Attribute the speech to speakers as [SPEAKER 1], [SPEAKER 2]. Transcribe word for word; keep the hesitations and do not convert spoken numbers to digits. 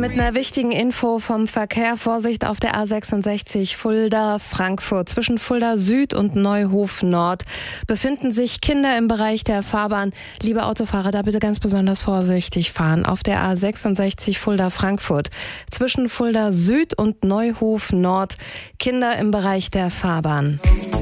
[SPEAKER 1] mit einer wichtigen Info vom Verkehr. Vorsicht auf der A sechsundsechzig Fulda-Frankfurt. Zwischen Fulda Süd und Neuhof Nord befinden sich Kinder im Bereich der Fahrbahn. Liebe Autofahrer, da bitte ganz besonders vorsichtig fahren. Auf der A sechsundsechzig Fulda-Frankfurt. Zwischen Fulda Süd und Neuhof Nord Kinder im Bereich der Fahrbahn.